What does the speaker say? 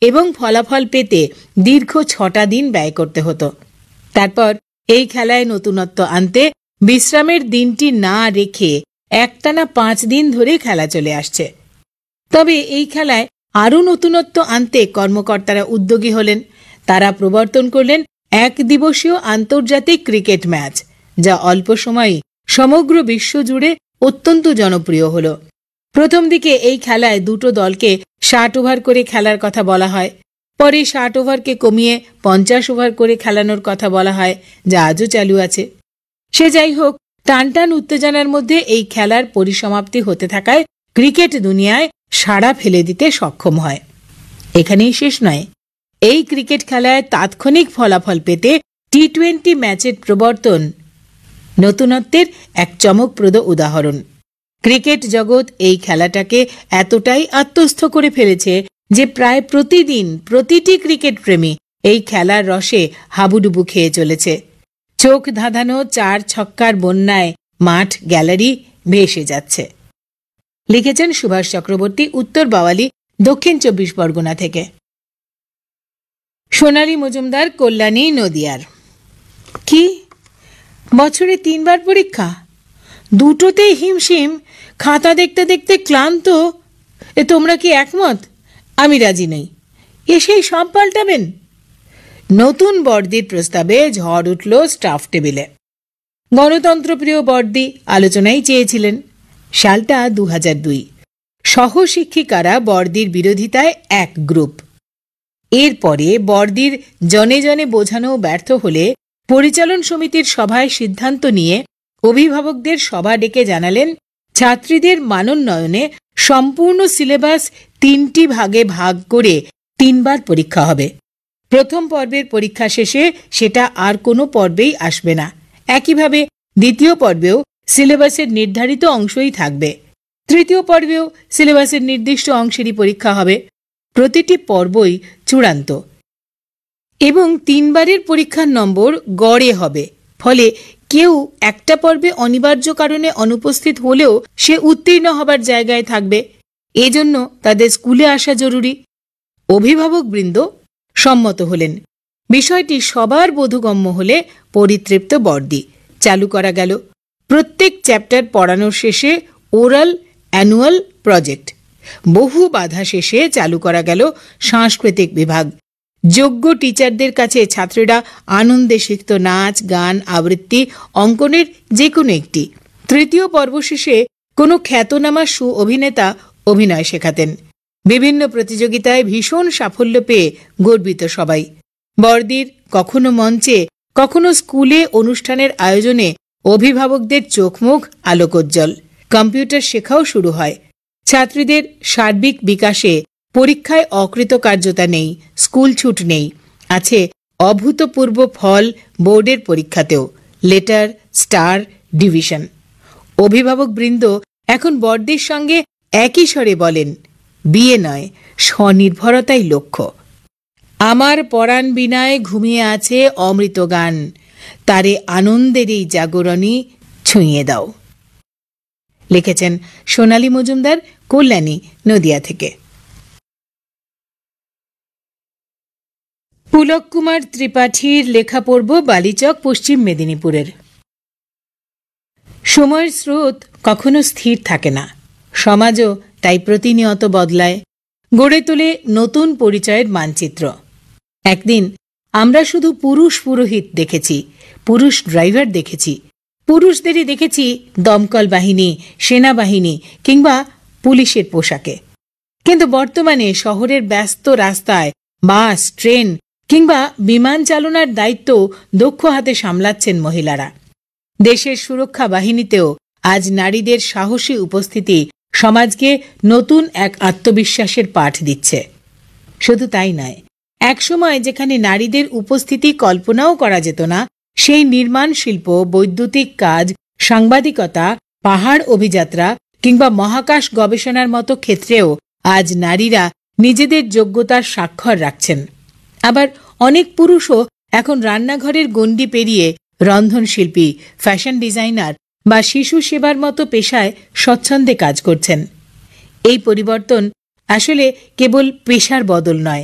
এবং ফলাফল পেতে দীর্ঘ 6টা দিন ব্যয় করতে হতো। তারপর এই খেলায় নতুনত্ব আনতে বিশ্রামের দিনটি না রেখে একটানা 5 দিন ধরে খেলা চলে আসছে। তবে এই খেলায় আরও নতুনত্ব আনতে কর্মকর্তারা উদ্যোগী হলেন। তারা প্রবর্তন করলেন 1 দিবসীয় আন্তর্জাতিক ক্রিকেট ম্যাচ, যা অল্প সময়েই সমগ্র বিশ্ব জুড়ে অত্যন্ত জনপ্রিয় হল। প্রথম দিকে এই খেলায় দুটো দলকে 60 ওভার করে খেলার কথা বলা হয়। পরে 60 ওভারকে কমিয়ে 50 ওভার করে খেলানোর কথা বলা হয়, যা আজও চালু আছে। সে যাই হোক, টানটান উত্তেজনার মধ্যে এই খেলার পরিসমাপ্তি হতে থাকায় ক্রিকেট দুনিয়ায় সাড়া ফেলে দিতে সক্ষম হয়। এখানেই শেষ নয়, এই ক্রিকেট খেলায় তাৎক্ষণিক ফলাফল পেতে টি-20 ম্যাচের প্রবর্তন নতুনত্বের এক চমকপ্রদ উদাহরণ। ক্রিকেট জগৎ এই খেলাটাকে এতটাই আত্মস্থ করে ফেলেছে যে প্রায় প্রতিদিন প্রতিটি ক্রিকেট প্রেমী এই খেলার রসে হাবুডুবু খেয়ে চলেছে। চোখ ধাঁধানো 4 ছক্কার বন্যায় মাঠ গ্যালারি ভেসে যাচ্ছে। লিখেছেন সুভাষ চক্রবর্তী, উত্তর বাওয়ালি, দক্ষিণ 24 পরগনা থেকে। সোনালী মজুমদার, কল্যাণী, নদিয়ার। কি বছরে 3 বার পরীক্ষা? দুটোতেই হিমশিম, খাতা দেখতে দেখতে ক্লান্ত। তোমরা কি একমত? আমি রাজি নই। এসেই সব পাল্টাবেন? নতুন বর্দির প্রস্তাবে ঝড় উঠল স্টাফ টেবিলে। গণতন্ত্রপ্রিয় বর্দি আলোচনায় চেয়েছিলেন। সালটা 2002। সহশিক্ষিকারা বর্দির বিরোধিতায় এক গ্রুপ। এরপরে বর্দির জনে জনে বোঝানো ব্যর্থ হলে পরিচালন সমিতির সভায় সিদ্ধান্ত নিয়ে অভিভাবকদের সভা ডেকে জানালেন, ছাত্রীদের মানোন্নয়নে সম্পূর্ণ সিলেবাস 3টি ভাগে ভাগ করে 3 বার পরীক্ষা হবে। প্রথম পর্বের পরীক্ষা শেষে সেটা আর কোনো পর্বেই আসবে না। একইভাবে দ্বিতীয় পর্বেও সিলেবাসের নির্ধারিত অংশই থাকবে। তৃতীয় পর্বেও সিলেবাসের নির্দিষ্ট অংশেরই পরীক্ষা হবে। প্রতিটি পর্বই চূড়ান্ত এবং 3 বারের পরীক্ষার নম্বর গড়ে হবে। ফলে কেউ একটা পর্বে অনিবার্য কারণে অনুপস্থিত হলেও সে উত্তীর্ণ হবার জায়গায় থাকবে। এজন্য তাদের স্কুলে আসা জরুরি। অভিভাবকবৃন্দ সম্মত হলেন। বিষয়টি সবার বোধগম্য হলে পরিতৃপ্ত বর্দি চালু করা গেল। প্রত্যেক চ্যাপ্টার পড়ানোর শেষে ওরাল অ্যানুয়াল প্রজেক্ট। বহু বাধা শেষে চালু করা গেল সাংস্কৃতিক বিভাগ। যোগ্য টিচারদের কাছে ছাত্রীরা আনন্দে শিখত নাচ, গান, আবৃত্তি, অঙ্কনের যে কোনো একটি। তৃতীয় পর্ব শেষে কোনো খ্যাতনামা অভিনেতা অভিনয় শেখাতেন। বিভিন্ন প্রতিযোগিতায় ভীষণ সাফল্য পেয়ে গর্বিত সবাই। বর্দির কখনো মঞ্চে, কখনো স্কুলে অনুষ্ঠানের আয়োজনে অভিভাবকদের চোখমুখ আলোকোজ্জ্বল। কম্পিউটার শেখাও শুরু হয়। ছাত্রীদের সার্বিক বিকাশে পরীক্ষায় অকৃতকার্যতা নেই, স্কুল ছুট নেই। আছে অভূতপূর্ব ফল বোর্ডের পরীক্ষাতেও, লেটার, স্টার, ডিভিশন। অভিভাবকবৃন্দ এখন বর্দির সঙ্গে একই স্বরে বলেন, বিয়ে নয়, স্বনির্ভরতাই লক্ষ্য। আমার পরাণ বিনায় ঘুমিয়ে আছে অমৃত গান, তারে আনন্দের এই জাগরণী ছুঁয়ে দাও। লিখেছেন সোনালী মজুমদার, কল্যাণী, নদিয়া থেকে। পুলক কুমার ত্রিপাঠীর লেখা পড়ব বালিচক, পশ্চিম মেদিনীপুরের। সময়ের স্রোত কখনো স্থির থাকে না, সমাজও তাই প্রতিনিয়ত বদলায়, গড়ে তোলে নতুন পরিচয়ের মানচিত্র। একদিন আমরা শুধু পুরুষ পুরোহিত দেখেছি, পুরুষ ড্রাইভার দেখেছি, পুরুষদেরই দেখেছি দমকল বাহিনী, সেনাবাহিনী কিংবা পুলিশের পোশাকে। কিন্তু বর্তমানে শহরের ব্যস্ত রাস্তায় বাস, ট্রেন কিংবা বিমান চালনার দায়িত্ব দক্ষ হাতে সামলাচ্ছেন মহিলারা। দেশের সুরক্ষা বাহিনীতেও আজ নারীদের সাহসী উপস্থিতি সমাজকে নতুন এক আত্মবিশ্বাসের পাঠ দিচ্ছে। শুধু তাই নয়, একসময় যেখানে নারীদের উপস্থিতি কল্পনাও করা যেত না, সেই নির্মাণ শিল্প, বৈদ্যুতিক কাজ, সাংবাদিকতা, পাহাড় অভিযাত্রা কিংবা মহাকাশ গবেষণার মতো ক্ষেত্রেও আজ নারীরা নিজেদের যোগ্যতার স্বাক্ষর রাখছেন। আবার অনেক পুরুষও এখন রান্নাঘরের গণ্ডি পেরিয়ে রন্ধনশিল্পী, ফ্যাশন ডিজাইনার বা শিশু সেবার মতো পেশায় স্বচ্ছন্দে কাজ করছেন। এই পরিবর্তন আসলে কেবল পেশার বদল নয়,